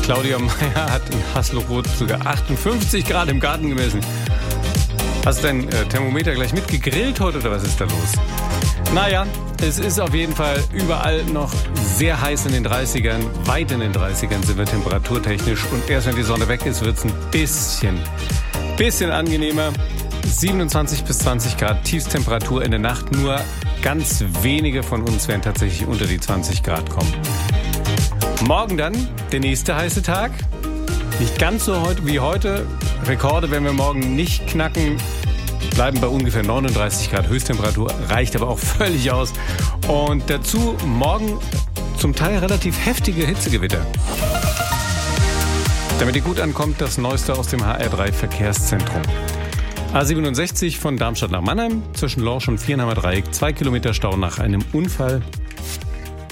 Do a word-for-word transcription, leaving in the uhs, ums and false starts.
Claudia Meyer hat in Hasloch-Roth sogar achtundfünfzig Grad im Garten gemessen. Hast du dein äh, Thermometer gleich mitgegrillt heute oder was ist da los? Naja, es ist auf jeden Fall überall noch sehr heiß in den dreißigern. Weit in den dreißigern sind wir temperaturtechnisch. Und erst wenn die Sonne weg ist, wird es ein bisschen, bisschen angenehmer. siebenundzwanzig bis zwanzig Grad Tiefstemperatur in der Nacht. Nur ganz wenige von uns werden tatsächlich unter die zwanzig Grad kommen. Morgen dann der nächste heiße Tag. Nicht ganz so heute wie heute. Rekorde werden wir morgen nicht knacken. Bleiben bei ungefähr neununddreißig Grad Höchsttemperatur. Reicht aber auch völlig aus. Und dazu morgen zum Teil relativ heftige Hitzegewitter. Damit ihr gut ankommt, das Neueste aus dem H R drei Verkehrszentrum. A siebenundsechzig von Darmstadt nach Mannheim, zwischen Lorsch und Viernheimer Dreieck, zwei Kilometer Stau nach einem Unfall.